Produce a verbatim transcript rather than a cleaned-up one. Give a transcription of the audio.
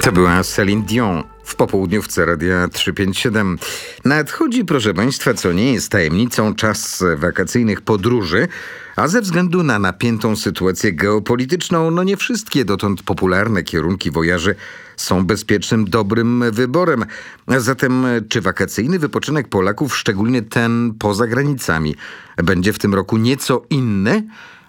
To była Celine Dion w popołudniówce Radia trzysta pięćdziesiąt siedem. Nadchodzi, proszę Państwa, co nie jest tajemnicą, czas wakacyjnych podróży, a ze względu na napiętą sytuację geopolityczną, no nie wszystkie dotąd popularne kierunki wojaży są bezpiecznym, dobrym wyborem. Zatem czy wakacyjny wypoczynek Polaków, szczególnie ten poza granicami, będzie w tym roku nieco inny?